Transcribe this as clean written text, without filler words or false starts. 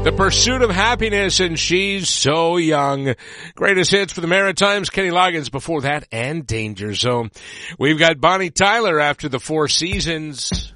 The Pursuit of Happiness, and She's So Young. Greatest hits for the Maritimes, Kenny Loggins before that, and Danger Zone. We've got Bonnie Tyler after the Four Seasons.